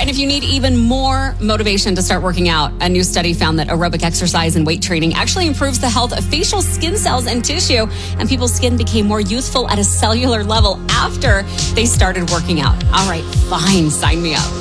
And if you need even more motivation to start working out, a new study found that aerobic exercise and weight training actually improves the health of facial skin cells and tissue, and people's skin became more youthful at a cellular level after they started working out. All right, fine, sign me up.